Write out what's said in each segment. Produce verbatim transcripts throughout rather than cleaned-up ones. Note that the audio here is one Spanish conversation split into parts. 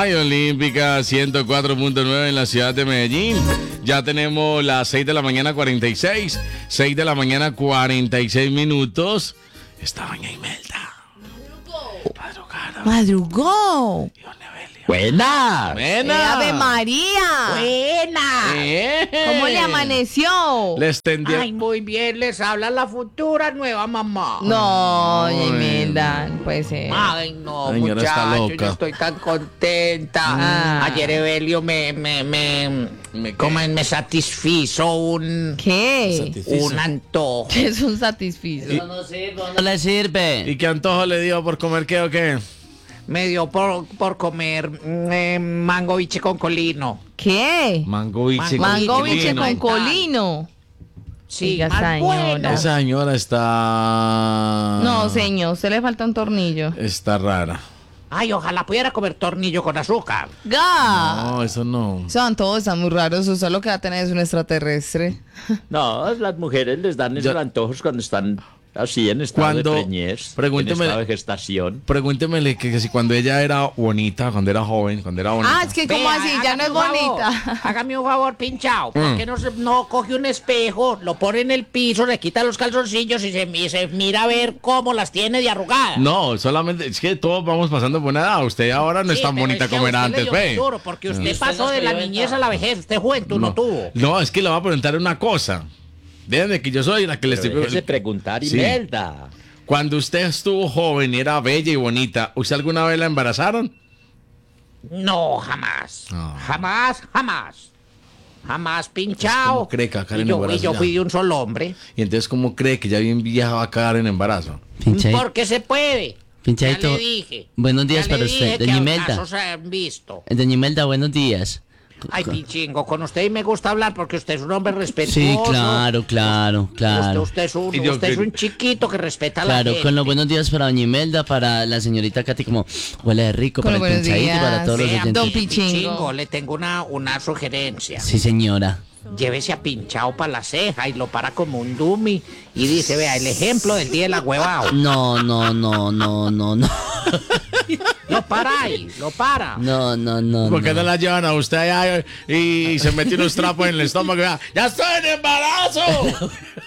Olímpica ciento cuatro punto nueve en la ciudad de Medellín. Ya tenemos las seis de la mañana cuarenta y seis. seis de la mañana cuarenta y seis minutos. Está doña Imelda. Madrugada. Madrugó. Buena. Buena. Ave María. Buena. Eh. ¿Cómo le amaneció? Les tendió. Ay, muy bien, les habla la futura nueva mamá. No, Ay. doña Imelda, no puede ser. Ay, no, La señora está muchachos, loca. yo estoy tan contenta. Ah. Ayer Evelio me, me, me, ¿Me qué? como me satisfizo un, ¿Qué? Satisfizo. un antojo. ¿Qué es un satisficio? No sirve, no le sirve. ¿Y qué antojo le dio por comer qué o qué? Me dio por, por comer mm, eh, mango biche con colino. ¿Qué? Mango biche. Mango Mango biche biche con con colino. colino. Sí, Oiga, más señora. bueno. Esa señora está. No, señor, usted le falta un tornillo. Está rara. Ay, ojalá pudiera comer tornillo con azúcar. ¡Ga! No, eso no. Son todos, están muy raros. Usted lo que va a tener es un extraterrestre. No, las mujeres les dan esos Yo- antojos cuando están así en estado Cuando- de preñez, pregúnteme- en estado de gestación. Pregúntemele que, que si cuando ella era bonita, cuando era joven, cuando era bonita. Ah, es que como Vea, así, ya no hágame es un favor, bonita. Hágame un favor, pinchao. ¿Por Mm. qué no, se- no coge un espejo, lo pone en el piso, le quita los calzoncillos y se, y se mira a ver cómo las tiene de arrugadas? No, solamente es que todos vamos pasando por una edad. Usted ahora no es Sí, tan pero bonita es que a como era usted le antes, dio ve. duro, porque usted Usted pasó no de la escribió en niñez a nada. la vejez. Usted juventud no, tuvo. No, es que le voy a preguntar una cosa. Déjenme que yo soy la que le Pero estoy déjese preguntar, Sí. Imelda. Cuando usted estuvo joven y era bella y bonita, ¿usted alguna vez la embarazaron? No, jamás. Ah. Jamás, jamás. Jamás pinchao. ¿Cómo cree que acá en y yo, embarazo y yo ya? fui de un solo hombre. Y entonces, ¿cómo cree que ya bien vieja va a quedar en embarazo? Pinchai- Porque se puede. Pinchadito, Ya le dije. buenos días Ya le para usted, dije doña que Imelda. casos se han visto. Eh, Doña Imelda, buenos días. Ay, pinchingo, con usted me gusta hablar porque usted es un hombre respetuoso. Sí, claro, claro, Usted, claro. usted es un, Y yo usted es que- un chiquito que respeta a la Claro, gente. con los buenos días para doña Imelda, para la señorita Katy, como huele de rico, Con para los el buenos pinchadito y para días. todos los Vea, oyentes. Don Pichingo. Pichingo, le tengo una, una sugerencia. Sí, señora. Llévese a pinchao para la ceja y lo para como un dummy y dice, vea, el ejemplo del día de la huevao. No, no, no, no, no, no. Lo para ahí, lo para. No, no, no. ¿Por qué no no. la llevan a usted allá y se mete unos trapos en el estómago? y vea, ¡ya estoy en embarazo!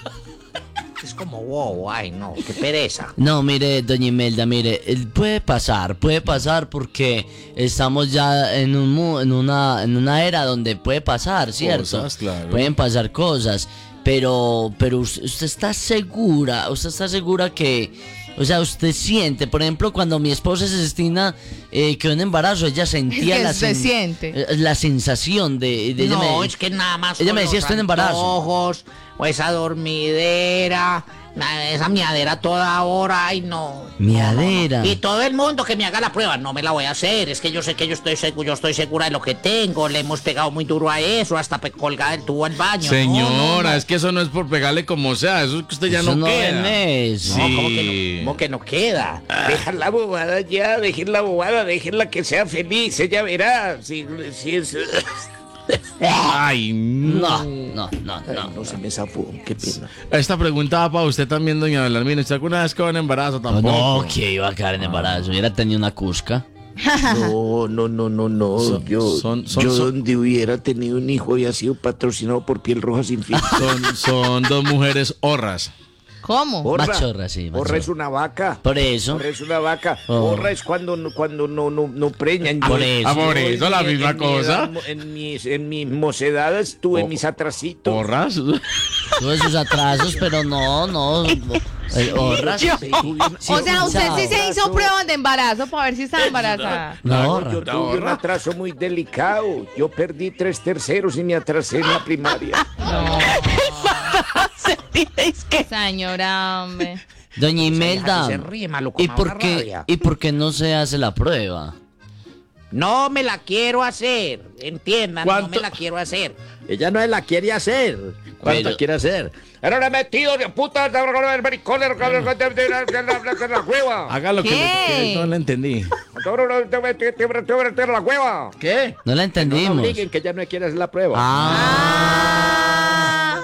Es como, wow, ay, no, qué pereza. No, mire, doña Imelda, mire, eh, puede pasar, puede pasar porque estamos ya en un mu- en una en una era donde puede pasar, ¿cierto? Cosas, claro. Pueden pasar cosas, pero pero us- usted está segura, usted está segura que, o sea, usted siente, por ejemplo, cuando mi esposa Cristina eh, quedó en embarazo, ella sentía que la se sen- siente. eh, la sensación de, de ella No, me- es que nada más. ella con me decía, los estoy en embarazo. antojos, o esa dormidera, na- esa miadera toda hora, ay, no. Miadera. No, no, no. Y todo el mundo que me haga la prueba, no me la voy a hacer. Es que yo sé que yo estoy seguro, yo estoy segura de lo que tengo. Le hemos pegado muy duro a eso, hasta pe- colgada el tubo al baño. Señora, No, no, no. es que eso no es por pegarle como sea, eso es que usted ya Eso no, no queda. es. No, Sí. ¿cómo que no, cómo que no queda? Dejar la bobada ya, dejen la bobada, déjenla que sea feliz, ella verá. Si, si es. Ay, no. No, no, no, no. No se me zafó, qué pena. Esta pregunta va para usted también, doña Belarmina. ¿Usted alguna vez quedó en embarazo No, tampoco? no, que iba a quedar en embarazo. Hubiera tenido una cusca. No, no, no, no, no. Son- yo son- son- yo son- donde hubiera tenido un hijo había sido patrocinado por Piel Roja Sin Fin. Son, son dos mujeres horras. ¿Cómo? Borra. Machorra, sí, Borra machorra. es una vaca. Por eso. Borra es una vaca. Oh. Borra es cuando, no- cuando no, no, no preñan. Por Yo- eso. Ah, por eso, la en- misma en mi cosa. edad, en mis, en mis mocedades tuve Oh. mis atrasitos. ¿Horras? Tuve sus atrasos, pero no, no. eh, horras. Sí, tuve una- O sea, usted sí se hizo Atraso. pruebas de embarazo para ver si está embarazada. No, Claro, horra. yo tuve un atraso muy delicado. Yo perdí tres terceros y me atrasé en la primaria. Señora, hombre. Doña Imelda. Se ríe, maluco, ¿Y me por da qué rabia. y por qué no se hace la prueba? No me la quiero hacer, entiendan, no ¿Cuánto? me la quiero hacer. Ella no la quiere hacer. ¿Cuánto Pero- quiere hacer? Pero le he metido de puta de el maricón de la hueva. Haga lo que ¿Qué? le que no le entendí. la hueva. ¿Qué? No la entendimos. obliguen, que ya no quiere hacer la prueba. Ah,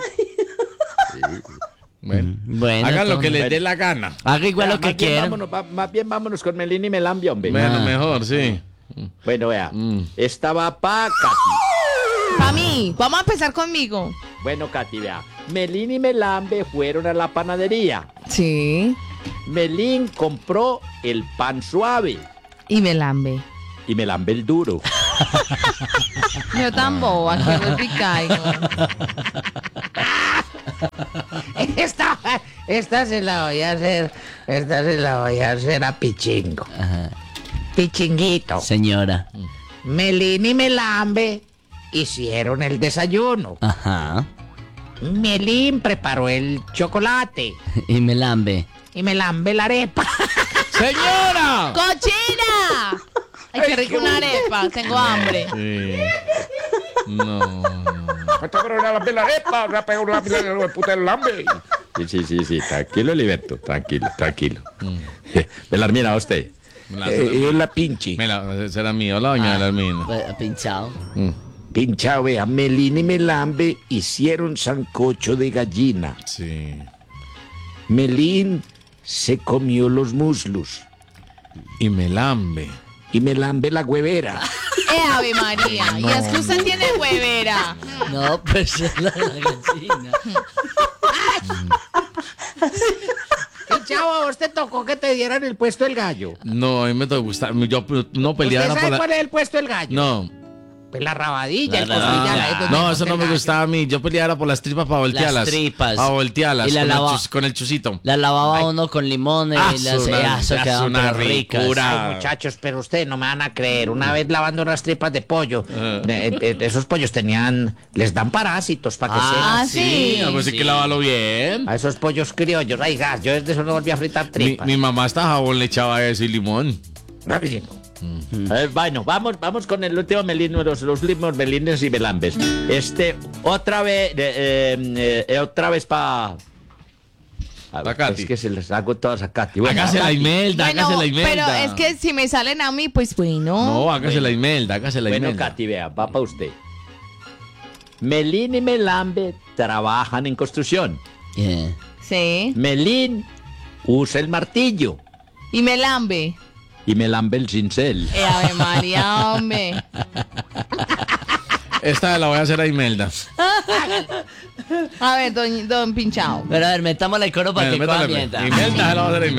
Bueno, bueno. hagan lo que entonces- les dé la gana. Haga igual Ya, lo que más bien quieran. vámonos, va- más bien vámonos con Melina y Melambia, hombre. Bueno, Ah. mejor, sí. Bueno, vea. Mm. Esta va pa' Katy. Para mí, vamos a empezar conmigo. Bueno, Katy, vea. Melín y Melambe fueron a la panadería. Sí. Melín compró el pan suave Y me lambe. y Melambe el duro. Yo tan boba que vuelvo y caigo. Esta, esta se la voy a hacer, esta se la voy a hacer a Pichingo. Ajá. Pichinguito. Señora. Melín y Melambe hicieron el desayuno. Ajá. Melín preparó el chocolate Y me lambe. y Melambe la arepa. ¡Señora! ¡Cochina! Ay, qué rico una arepa. Tengo hambre. Sí. No, no. Sí, sí, sí, sí, tranquilo, Liberto, tranquilo, tranquilo. Velar, mira usted. La- Eh, es la pinche. Me la, será mío, la doña Belarmina. Eh, Pinchado. Mm, Pinchado, vea, Melín y Melambe hicieron sancocho de gallina. Sí. Melín se comió los muslos Y me lambe. y Melambe la huevera. ¡Eh, Ave María! Y es que usted tiene huevera. No, pues es la, la gallina. Y chavo, a vos te tocó que te dieran el puesto del gallo. No, a mí me te gusta. Yo no ¿Usted peleara sabe por la. cuál es el puesto del gallo? No, Pues la rabadilla, La el costilla. rabadilla. la- es donde no, monta eso no el me gallo. gustaba a mí. Yo peleara por las tripas para voltearlas. Las tripas. Para voltearlas. Y la con, el lava- chus- con el chusito. La lavaba uno con limón y Ah, las una- eh, eso es quedaban una pero ricas. ricura. Ay, muchachos, pero ustedes no me van a creer. Una vez lavando unas tripas de pollo, Ah. eh, eh, esos pollos tenían, les dan parásitos para que Ah, sean. sí. Ah, pues sí que lávalo bien. A esos pollos criollos, ay, gas, yo desde eso no volví a fritar Mi, tripas. mi mamá hasta jabón le echaba eso y limón. Rapidito. A ver, bueno, vamos, vamos con el último melín, los, los últimos melines y melambes. Este, otra vez, eh, eh, eh, otra vez para... Pa' Katy. Es que se les hago todas a Katy. Bueno, Hágase la Katy. Imelda, Bueno, hágase la Imelda. pero es que si me salen a mí, pues bueno. No, hágase la Imelda, hágase la Bueno, Imelda. Katy, vea, va para usted. Melín y Melambe trabajan en construcción. Yeah. Sí. Melín usa el martillo Y me lambe. y Melambe el cincel. ¡Eh, Ave María, hombre! Esta la voy a hacer a Imelda. A ver, don, don Pinchao. Pero a ver, metámosle el coro para Bueno, que coja métale, mienta. Imelda se la va a hacer a Imelda.